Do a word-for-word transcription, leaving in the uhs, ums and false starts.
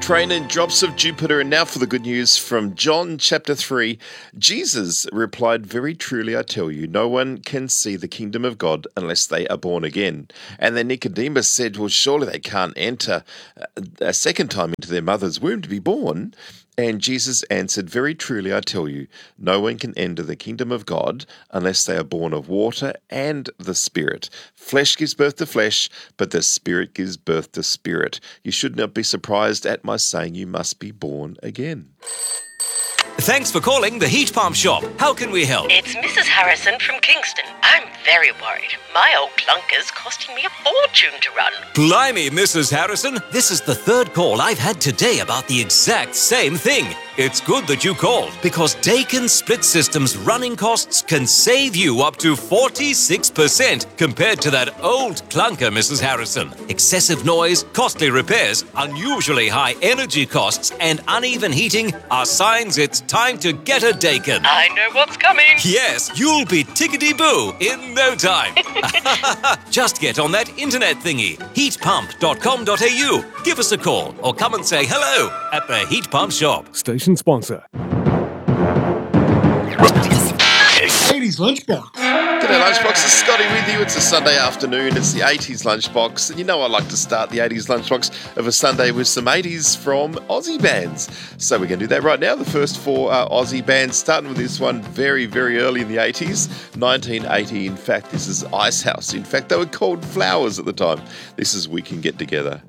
Train and Drops of Jupiter. And now for the good news from John chapter three. Jesus replied, "Very truly I tell you, no one can see the kingdom of God unless they are born again." And then Nicodemus said, "Well, surely they can't enter a second time into their mother's womb to be born." And Jesus answered, "Very truly I tell you, no one can enter the kingdom of God unless they are born of water and the Spirit. Flesh gives birth to flesh, but the Spirit gives birth to spirit. You should not be surprised at my saying you must be born again." Thanks for calling the Heat Pump Shop. How can we help? It's Missus Harrison from Kingston. I'm very worried. My old clunker's costing me a fortune to run. Blimey, Missus Harrison. This is the third call I've had today about the exact same thing. It's good that you called, because Daikin Split System's running costs can save you up to forty-six percent compared to that old clunker, Missus Harrison. Excessive noise, costly repairs, unusually high energy costs, and uneven heating are signs it's time to get a Daikin. I know what's coming. Yes, you'll be tickety-boo in no time. Just get on that internet thingy, heat pump dot com dot a u. Give us a call or come and say hello at the Heat Pump Shop. Station sponsor. eighties Lunchbox. G'day Lunchbox, it's Scotty with you. It's a Sunday afternoon, it's the eighties Lunchbox, and you know I like to start the eighties Lunchbox of a Sunday with some eighties from Aussie bands. So we're going to do that right now. The first four are Aussie bands, starting with this one very, very early in the eighties, nineteen eighty. In fact, this is Icehouse. In fact, they were called Flowers at the time. This is We Can Get Together.